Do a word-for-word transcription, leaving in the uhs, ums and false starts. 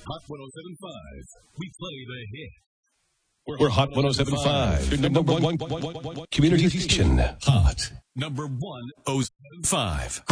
Hot one oh seven point five. We play the hit. We're Hot one oh seven point five, your number one community station. Hot number one oh seven point five.